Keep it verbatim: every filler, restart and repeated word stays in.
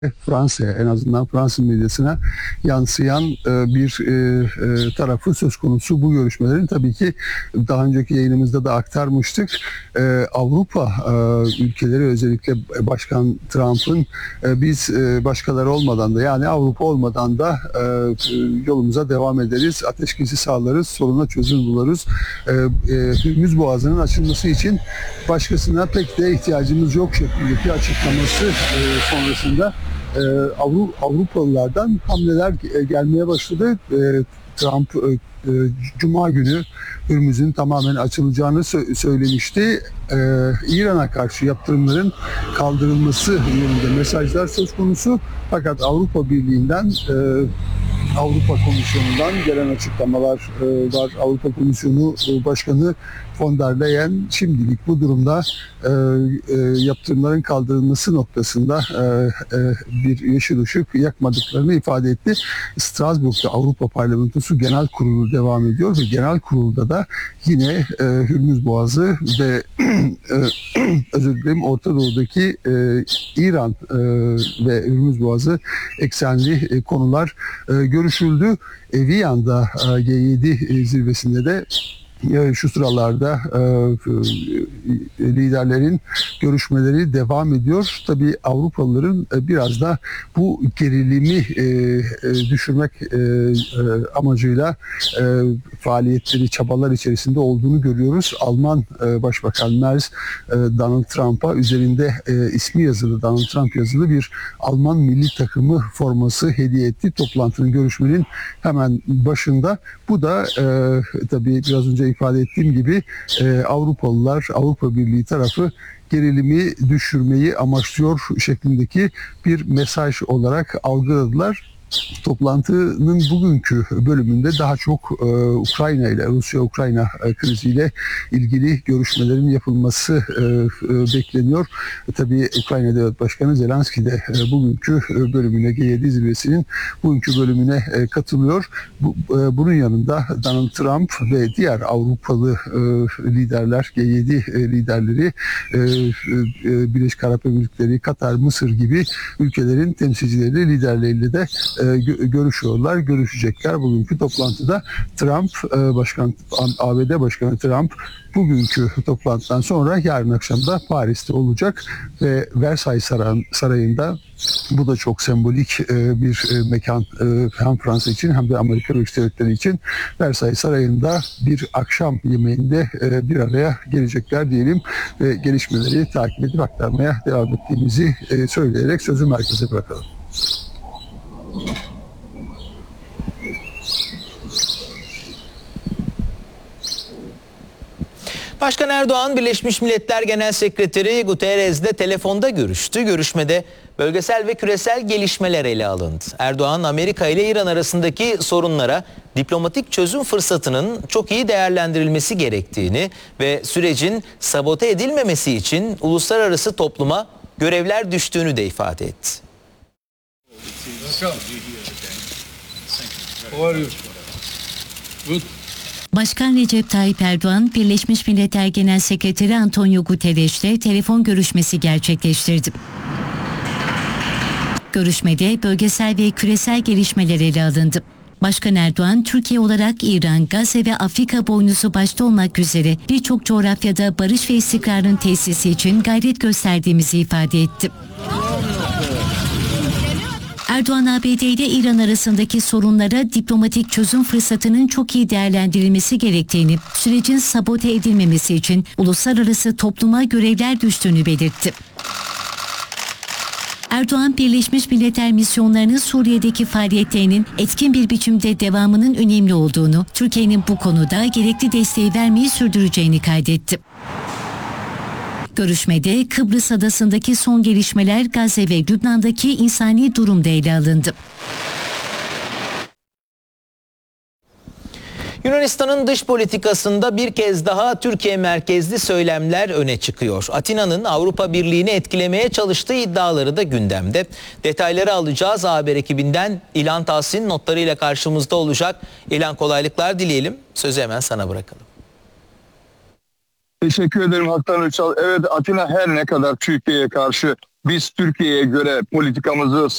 Fransa'ya, en azından Fransız medyasına yansıyan e, bir e, e, tarafı söz konusu bu görüşmelerin. Tabii ki daha önceki yayınımızda da aktarmıştık. E, Avrupa e, ülkeleri, özellikle Başkan Trump'ın e, biz e, başkaları olmadan da, yani Avrupa olmadan da e, yolumuza devam ederiz, ateşkesi sağlarız, soruna çözüm buluruz. E, e, Hürmüz Boğazı'nın açılması için başkasına pek de ihtiyacımız yok şeklindeki açıklaması e, sonrasında Ee, Avru Avrupalılardan hamleler gelmeye başladı. Ee, Trump e, e, Cuma günü Hürmüz'ün tamamen açılacağını sö söylemişti. Ee, İran'a karşı yaptırımların kaldırılması yönünde mesajlar söz konusu. Fakat Avrupa Birliği'nden e, Avrupa Komisyonu'ndan gelen açıklamalar e, var. Avrupa Komisyonu Başkanı von der Leyen şimdilik bu durumda e, e, yaptırımların kaldırılması noktasında e, e, bir yeşil ışık yakmadıklarını ifade etti. Strasbourg'da Avrupa Parlamentosu Genel Kurulu devam ediyor ve Genel Kurulda da yine e, Hürmüz Boğazı ve e, özür dilerim Orta Doğu'daki e, İran e, ve Hürmüz Boğazı eksenli e, konular e, görüşüldü. E, Viyana'da e, G yedi zirvesinde de şu sıralarda e, liderlerin görüşmeleri devam ediyor. Tabii Avrupalıların e, biraz da bu gerilimi e, e, düşürmek e, e, amacıyla e, faaliyetleri, çabalar içerisinde olduğunu görüyoruz. Alman e, Başbakan Merz e, Donald Trump'a üzerinde e, ismi yazılı, Donald Trump yazılı bir Alman milli takımı forması hediye etti. Toplantının, görüşmenin hemen başında. Bu da e, tabii biraz önce ifade ettiğim gibi e, Avrupalılar, Avrupa Birliği tarafı gerilimi düşürmeyi amaçlıyor şeklindeki bir mesaj olarak algıladılar. Toplantının bugünkü bölümünde daha çok e, Ukrayna ile, Rusya-Ukrayna e, kriziyle ilgili görüşmelerin yapılması e, e, bekleniyor. E, tabii Ukrayna Devlet Başkanı Zelenski de e, bugünkü e, bölümüne, G yedi zirvesinin bugünkü bölümüne e, katılıyor. Bu, e, bunun yanında Donald Trump ve diğer Avrupalı e, liderler, G yedi e, liderleri, e, e, Birleşik Arap Emirlikleri, Katar, Mısır gibi ülkelerin temsilcileri, liderleriyle de görüşüyorlar, görüşecekler. Bugünkü toplantıda Trump, Başkan, A B D Başkanı Trump bugünkü toplantıdan sonra yarın akşam da Paris'te olacak ve Versailles Sarayı'nda, bu da çok sembolik bir mekan hem Fransa için hem de Amerika Birleşik Devletleri için, Versailles Sarayı'nda bir akşam yemeğinde bir araya gelecekler diyelim ve gelişmeleri takip edip aktarmaya devam ettiğimizi söyleyerek sözü merkeze bırakalım. Başkan Erdoğan, Birleşmiş Milletler Genel Sekreteri Guterres'le telefonda görüştü. Görüşmede bölgesel ve küresel gelişmeler ele alındı. Erdoğan, Amerika ile İran arasındaki sorunlara diplomatik çözüm fırsatının çok iyi değerlendirilmesi gerektiğini ve sürecin sabote edilmemesi için uluslararası topluma görevler düştüğünü de ifade etti. Başkan Recep Tayyip Erdoğan, Birleşmiş Milletler Genel Sekreteri Antonio Guterres'le telefon görüşmesi gerçekleştirdi. Görüşmede bölgesel ve küresel gelişmeler ele alındı. Başkan Erdoğan, Türkiye olarak İran, Gazze ve Afrika boynuzu başta olmak üzere birçok coğrafyada barış ve istikrarın tesisi için gayret gösterdiğimizi ifade etti. Erdoğan, A B D ile İran arasındaki sorunlara diplomatik çözüm fırsatının çok iyi değerlendirilmesi gerektiğini, sürecin sabote edilmemesi için uluslararası topluma görevler düştüğünü belirtti. Erdoğan, Birleşmiş Milletler misyonlarının Suriye'deki faaliyetlerinin etkin bir biçimde devamının önemli olduğunu, Türkiye'nin bu konuda gerekli desteği vermeyi sürdüreceğini kaydetti. Görüşmede Kıbrıs Adası'ndaki son gelişmeler, Gazze ve Lübnan'daki insani durum da ele alındı. Yunanistan'ın dış politikasında bir kez daha Türkiye merkezli söylemler öne çıkıyor. Atina'nın Avrupa Birliği'ni etkilemeye çalıştığı iddiaları da gündemde. Detayları alacağız. Haber ekibinden İlhan Tahsin notlarıyla karşımızda olacak. İlhan, kolaylıklar dileyelim. Sözü hemen sana bırakalım. Teşekkür ederim Haktan Öçal. Evet, Atina her ne kadar Türkiye'ye karşı Biz Türkiye'ye göre politikamızı